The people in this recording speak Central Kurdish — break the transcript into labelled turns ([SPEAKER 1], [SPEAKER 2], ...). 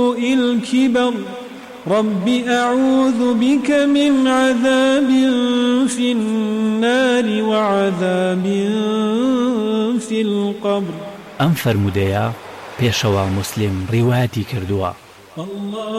[SPEAKER 1] الكبر رب أعوذ بك من عذاب في النار وعذاب في القبر.
[SPEAKER 2] ئەم فەرموودەیە پێشەوە موسلیم ڕیواەتی کردووە.